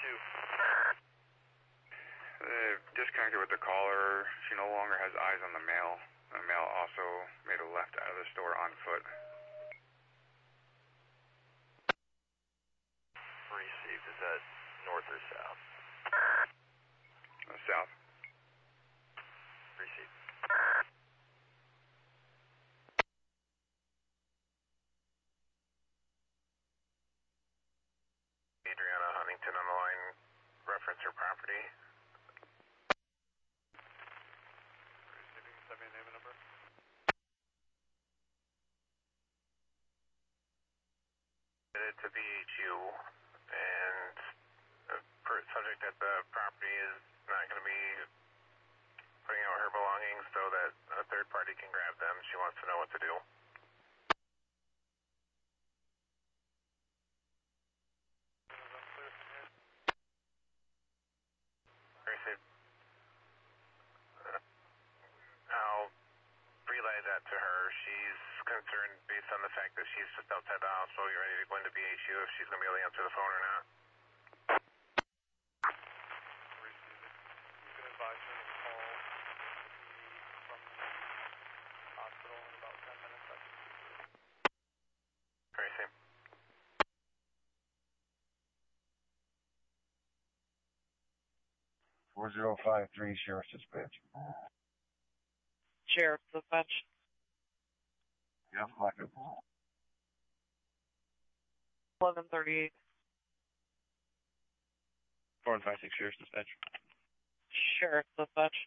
Disconnected with the caller. She no longer has eyes on the male. The male also made a left out of the store on foot. Received. Is that north or south? South. Received. Adriana Huntington on the line. Reference her property. Receiving. Send me a name and number. Headed to BHU, and subject that the property is not going to be putting out her belongings so that a third party can grab them. She wants to know what to do. Received. I'll relay that to her. She's concerned based on the fact that she's just outside the hospital, getting ready to go into BHU, if she's going to be able to answer the phone or not. Received. You can advise her to call from the hospital in about 10 minutes. Received. 4053 Sheriff's Dispatch. Sheriff's Dispatch. Yeah, like it. 1138. 4156 Sheriff's Dispatch. Sheriff's Dispatch.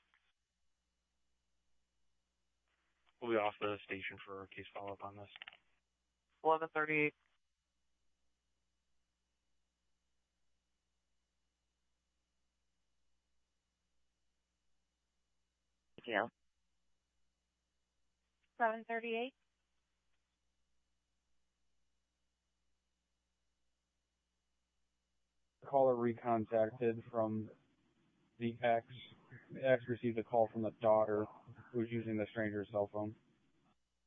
We'll be off the station for a case follow-up on this. 1138. Detail. 738. Caller recontacted from the ex. The ex received a call from the daughter who was using the stranger's cell phone.